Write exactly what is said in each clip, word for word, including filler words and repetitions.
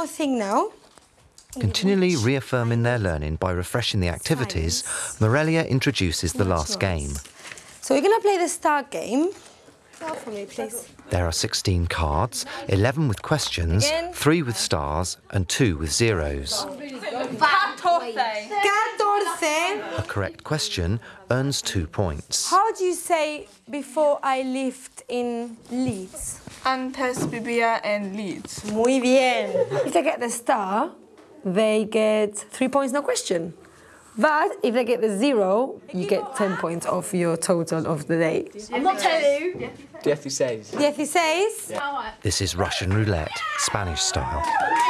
more thing now. Continually reaffirming their learning by refreshing the activities, Morelia introduces the last game. So we're going to play the star game. Start for me, please. There are sixteen cards, eleven with questions, Again. three with stars and two with zeros. A correct question earns two points. How do you say before I lift in Leeds? Antes vivía en Leeds. Muy bien. If they get the star, they get three points, no question. But if they get the zero, you get ten points off your total of the day. I'm not telling you. dieciséis. dieciséis. Yeah. This is Russian roulette, Spanish style.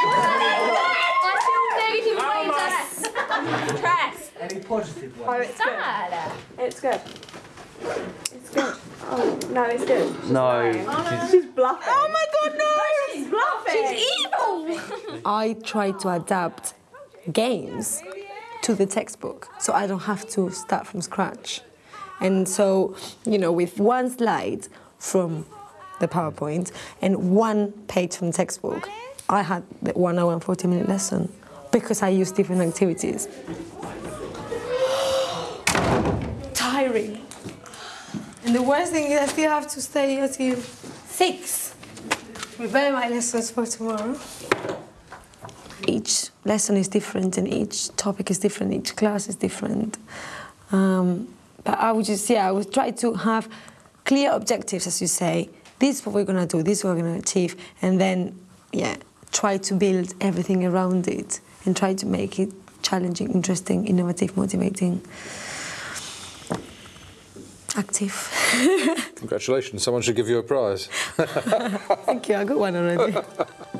Press. Any positive Oh, ones? it's good. It's good. It's good. Oh, no, it's good. No. She's bluffing. Oh my God, no! She's bluffing. She's evil. I try to adapt games to the textbook, so I don't have to start from scratch. And so, you know, with one slide from the PowerPoint and one page from the textbook, I had the one hour and forty minute lesson because I used different activities. Tiring. And the worst thing is I still have to stay until six. Prepare my lessons for tomorrow. Each lesson is different and each topic is different, each class is different. Um, but I would just, yeah, I would try to have clear objectives, as you say. This is what we're gonna do, this is what we're gonna achieve, and then, yeah, try to build everything around it and try to make it challenging, interesting, innovative, motivating, active. Congratulations, someone should give you a prize. Thank you, I got one already.